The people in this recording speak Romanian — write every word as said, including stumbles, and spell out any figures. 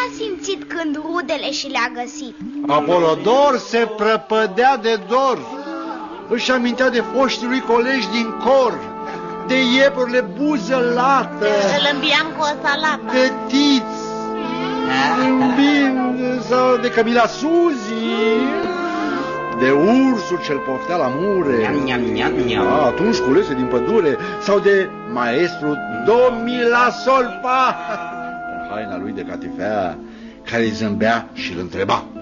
a simțit când rudele și le-a găsit? Apolodor se prăpădea de dor. Își amintea de foștii lui colegi din cor, de iepurile buză lată, îl îmbiam cu o salată, de Tiț, Bind, sau de Camila Suzi, de ursul ce-l poftea la mure, Niam, niam, niam, niam. A, atunci culese din pădure, sau de maestru Domila Solpa, în haina lui de catifea, care îi zâmbea și îl întreba: